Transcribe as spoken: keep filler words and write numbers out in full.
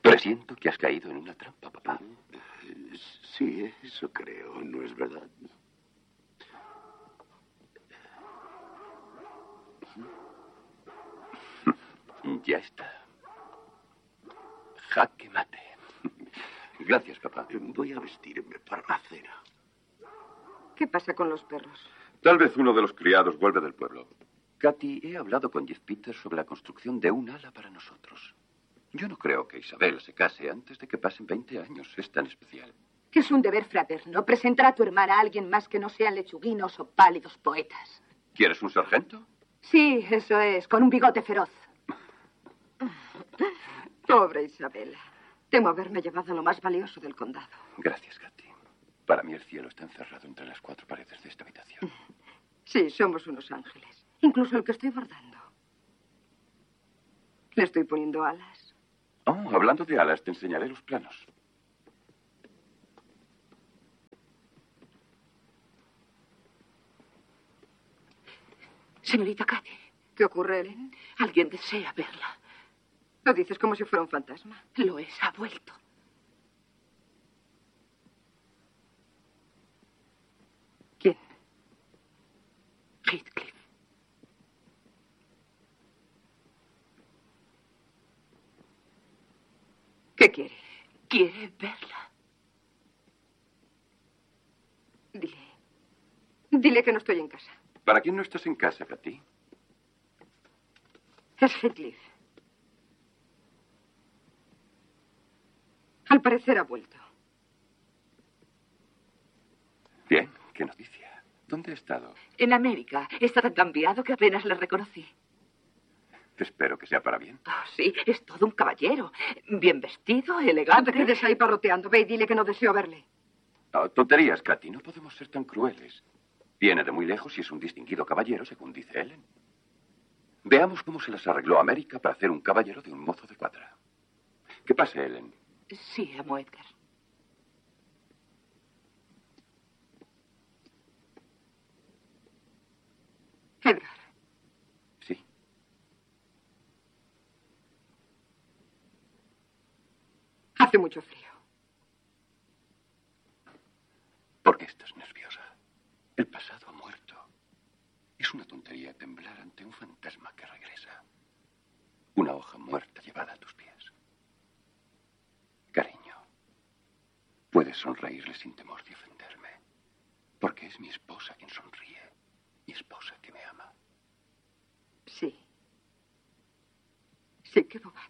Presiento que has caído en una trampa, papá. Sí, eso creo, ¿no es verdad? Ya está. Jaque mate. Gracias, papá. Voy a vestirme para la cena. ¿Qué pasa con los perros? Tal vez uno de los criados vuelve del pueblo. Katy, he hablado con Jeff Peters sobre la construcción de un ala para nosotros. Yo no creo que Isabel se case antes de que pasen veinte años. Es tan especial. Es un deber fraterno presentar a tu hermana a alguien más que no sean lechuguinos o pálidos poetas. ¿Quieres un sargento? Sí, eso es, con un bigote feroz. Pobre Isabela. Temo haberme llevado lo más valioso del condado. Gracias, Katy. Para mí el cielo está encerrado entre las cuatro paredes de esta habitación. Sí, somos unos ángeles. Incluso el que estoy bordando. Le estoy poniendo alas. Oh, hablando de alas, te enseñaré los planos. Señorita Katy. ¿Qué ocurre, Ellen? Alguien desea verla. Lo dices como si fuera un fantasma. Lo es, ha vuelto. ¿Quién? Heathcliff. ¿Qué quiere? Quiere verla. Dile. Dile que no estoy en casa. ¿Para quién no estás en casa, Katy? Es Heathcliff. Al parecer ha vuelto. Bien, qué noticia. ¿Dónde ha estado? En América. Está tan cambiado que apenas le reconocí. Espero que sea para bien. Oh, sí, es todo un caballero. Bien vestido, elegante. No te quedes ahí parroteando. Ve y dile que no deseo verle. Oh, tonterías, Katy. No podemos ser tan crueles. Viene de muy lejos y es un distinguido caballero, según dice Ellen. Veamos cómo se las arregló América para hacer un caballero de un mozo de cuadra. ¿Qué pasa, Ellen? Sí, amo a Edgar. Edgar. Sí. Hace mucho frío. ¿Por qué estás nerviosa? El pasado ha muerto. Es una tontería temblar ante un fantasma que regresa. Una hoja muerta llevada a tus pies. Cariño, puedes sonreírle sin temor de ofenderme. Porque es mi esposa quien sonríe. Mi esposa que me ama. Sí. Sí, qué bobada.